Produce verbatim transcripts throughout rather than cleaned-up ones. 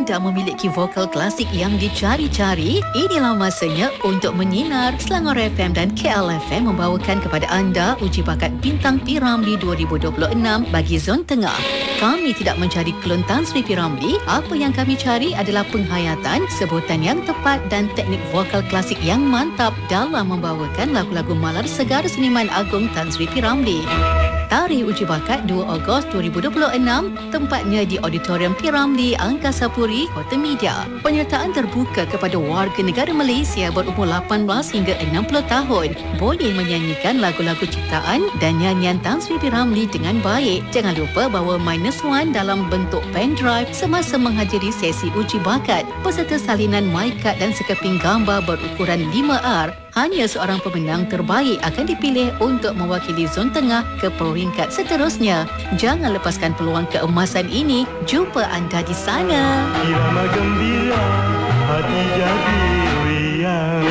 anda memiliki vokal klasik yang dicari-cari? Inilah masanya untuk menyinar. Selangor F M dan K L F M membawakan kepada anda uji bakat Bintang P. Ramlee dua ribu dua puluh enam bagi Zon Tengah. Kami tidak mencari klon Tan Sri P. Ramlee. Apa yang kami cari adalah penghayatan, sebutan yang tepat dan teknik vokal klasik yang mantap dalam membawakan lagu-lagu malar segar seniman agung Tan Sri P. Ramlee. Tarikh uji bakat dua Ogos dua ribu dua puluh enam, tempatnya di Auditorium P. Ramlee, Angkasa Puri, Kota Media. Penyertaan terbuka kepada warga negara Malaysia berumur lapan belas hingga enam puluh tahun. Boleh menyanyikan lagu-lagu ciptaan dan nyanyian Tan Sri P. Ramlee dengan baik. Jangan lupa bawa minus one dalam bentuk pen drive semasa menghadiri sesi uji bakat. Peserta salinan MyCard dan sekeping gambar berukuran lima R. Hanya seorang pemenang terbaik akan dipilih untuk mewakili Zon Tengah ke peringkat seterusnya. Jangan lepaskan peluang keemasan ini. Jumpa anda di sana. Irama gembira, hati jadi riang.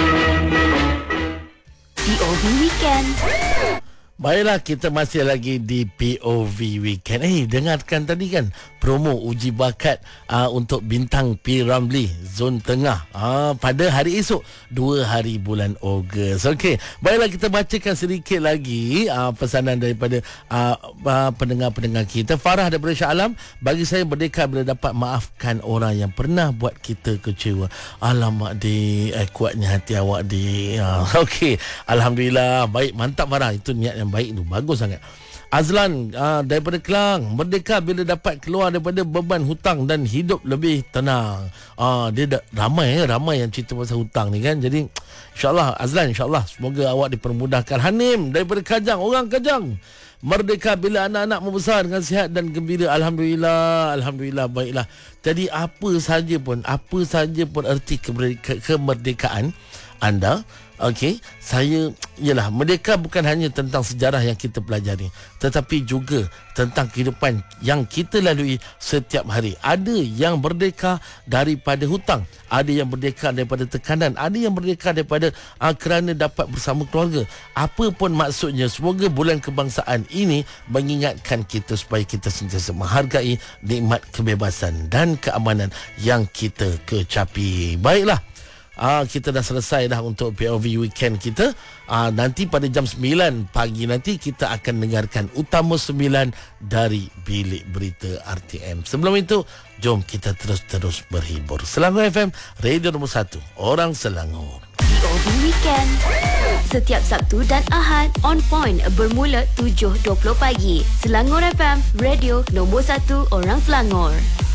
P O V Weekend. Baiklah, kita masih lagi di P O V Weekend. Eh, dengarkan tadi kan promo uji bakat uh, untuk Bintang P. Ramlee Zon Tengah uh, pada hari esok dua hari bulan Ogos. Okey, baiklah, kita bacakan sedikit lagi uh, pesanan daripada uh, uh, pendengar-pendengar kita. Farah daripada Shah Alam, bagi saya merdeka bila dapat maafkan orang yang pernah buat kita kecewa. Alamak di eh, kuatnya hati awak di. Uh, Okey, alhamdulillah, baik, mantap Farah, itu niat yang baik tu, bagus sangat. Azlan uh, daripada Kelang, merdeka bila dapat keluar daripada beban hutang dan hidup lebih tenang. Uh, dia dah, ramai eh, ramai yang cerita pasal hutang ni kan. Jadi insyaAllah Azlan, insyaAllah semoga awak dipermudahkan. Hanim daripada Kajang, orang Kajang, merdeka bila anak-anak membesar dengan sihat dan gembira. Alhamdulillah, Alhamdulillah, baiklah. Jadi apa saja pun, apa saja pun erti kemerdeka, kemerdekaan anda, okey, saya, ialah merdeka bukan hanya tentang sejarah yang kita pelajari, tetapi juga tentang kehidupan yang kita lalui setiap hari. Ada yang merdeka daripada hutang, ada yang merdeka daripada tekanan, ada yang merdeka daripada uh, kerana dapat bersama keluarga. Apa pun maksudnya, semoga bulan kebangsaan ini mengingatkan kita supaya kita sentiasa menghargai nikmat kebebasan dan keamanan yang kita kecapi. Baiklah, Ah, kita dah selesai dah untuk P O V Weekend kita. Ah, nanti pada jam sembilan pagi nanti kita akan dengarkan Utama sembilan dari Bilik Berita R T M. Sebelum itu, jom kita terus-terus berhibur. Selangor F M, radio nombor satu, orang Selangor. P O V Weekend. Setiap Sabtu dan Ahad, on point bermula tujuh dua puluh pagi. Selangor F M, radio nombor satu, orang Selangor.